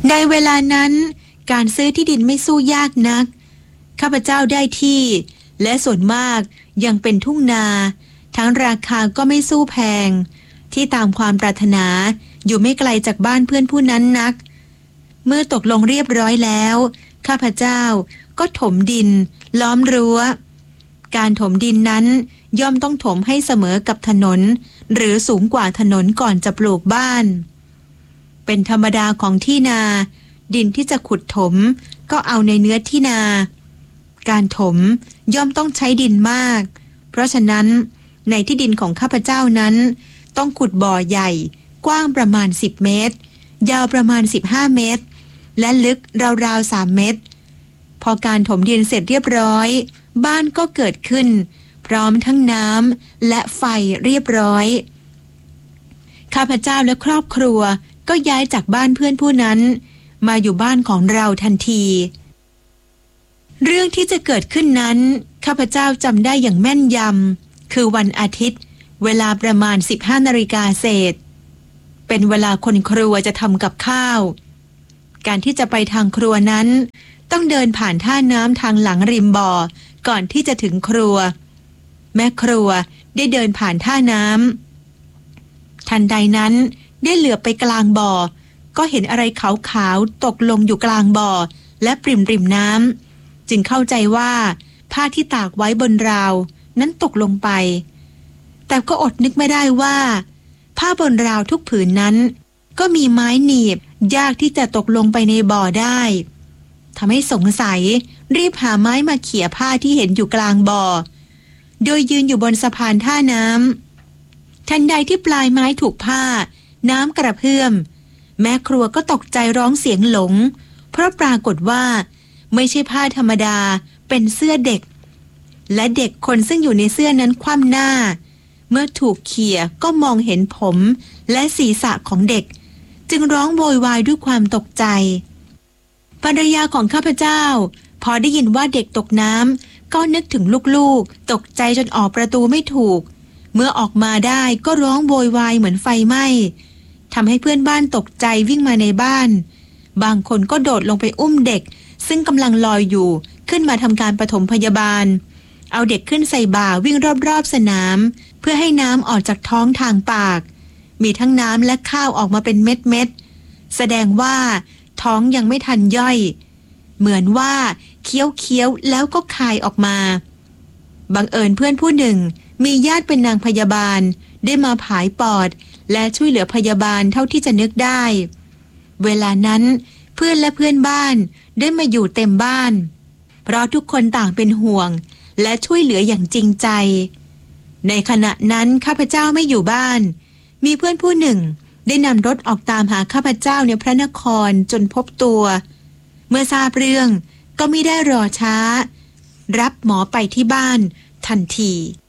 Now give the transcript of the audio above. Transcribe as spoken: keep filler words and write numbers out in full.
ในเวลานั้นการซื้อที่ดินไม่สู้ยากนักข้าพเจ้าได้ที่และส่วนมากยังเป็นทุ่งนาทั้งราคาก็ไม่สู้แพงที่ตามความปรารถนาอยู่ไม่ไกลจากบ้านเพื่อนผู้นั้นนักเมื่อตกลงเรียบร้อยแล้วข้าพเจ้าก็ถมดินล้อมรั้วการถมดินนั้นย่อมต้องถมให้เสมอกับถนนหรือสูงกว่าถนนก่อนจะปลูกบ้านเป็นธรรมดาของที่นาดินที่จะขุดถมก็เอาในเนื้อที่นาการถมย่อมต้องใช้ดินมากเพราะฉะนั้นในที่ดินของข้าพเจ้านั้นต้องขุดบ่อใหญ่กว้างประมาณสิบเมตรยาวประมาณสิบห้าเมตรและลึกราวๆสามเมตรพอการถมดินเสร็จเรียบร้อยบ้านก็เกิดขึ้นพร้อมทั้งน้ำและไฟเรียบร้อยข้าพเจ้าและครอบครัวก็ย้ายจากบ้านเพื่อนผู้นั้นมาอยู่บ้านของเราทันทีเรื่องที่จะเกิดขึ้นนั้นข้าพเจ้าจำได้อย่างแม่นยำคือวันอาทิตย์เวลาประมาณสิบห้านาฬิกาเศษเป็นเวลาคนครัวจะทำกับข้าวการที่จะไปทางครัวนั้นต้องเดินผ่านท่าน้ำทางหลังริมบ่อก่อนที่จะถึงครัวแม่ครัวได้เดินผ่านท่าน้ำทันใดนั้นได้เหลือบไปกลางบ่อก็เห็นอะไรขาวๆตกลงอยู่กลางบ่อและปริ่มริมน้ำจึงเข้าใจว่าผ้าที่ตากไว้บนราวนั้นตกลงไปแต่ก็อดนึกไม่ได้ว่าผ้าบนราวทุกผืนนั้นก็มีไม้หนีบยากที่จะตกลงไปในบ่อได้ทำให้สงสัยรีบหาไม้มาเขี่ยผ้าที่เห็นอยู่กลางบ่อโดยยืนอยู่บนสะพานท่าน้ำทันใดที่ปลายไม้ถูกผ้าน้ำกระเพื่อมแม่ครัวก็ตกใจร้องเสียงหลงเพราะปรากฏว่าไม่ใช่ผ้าธรรมดาเป็นเสื้อเด็กและเด็กคนซึ่งอยู่ในเสื้อนั้นคว่ำหน้าเมื่อถูกเขี่ยก็มองเห็นผมและศีรษะของเด็กจึงร้องโวยวายด้วยความตกใจภรรยาของข้าพเจ้าพอได้ยินว่าเด็กตกน้ำก็นึกถึงลูกๆตกใจจนออกประตูไม่ถูกเมื่อออกมาได้ก็ร้องโวยวายเหมือนไฟไหม้ทำให้เพื่อนบ้านตกใจวิ่งมาในบ้านบางคนก็โดดลงไปอุ้มเด็กซึ่งกำลังลอยอยู่ขึ้นมาทำการปฐมพยาบาลเอาเด็กขึ้นใส่บ่าวิ่งรอบๆสนามเพื่อให้น้ำออกจากท้องทางปากมีทั้งน้ำและข้าวออกมาเป็นเม็ดๆแสดงว่าท้องยังไม่ทันย่อยเหมือนว่าเคี้ยวๆแล้วก็คายออกมาบังเอิญเพื่อนผู้หนึ่งมีญาติเป็นนางพยาบาลได้มาผายปอดและช่วยเหลือพยาบาลเท่าที่จะนึกได้เวลานั้นเพื่อนและเพื่อนบ้านได้มาอยู่เต็มบ้านเพราะทุกคนต่างเป็นห่วงและช่วยเหลืออย่างจริงใจในขณะนั้นข้าพเจ้าไม่อยู่บ้านมีเพื่อนผู้หนึ่งได้นำรถออกตามหาข้าพเจ้าในพระนครจนพบตัวเมื่อทราบเรื่องก็ไม่ได้รอช้ารับหมอไปที่บ้านทันที